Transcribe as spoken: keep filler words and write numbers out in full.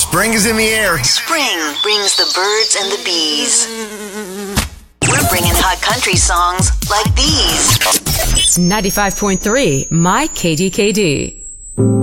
Spring is in the air. Spring brings the birds and the bees. We're bringing hot country songs like these. ninety-five point three, My K D K D.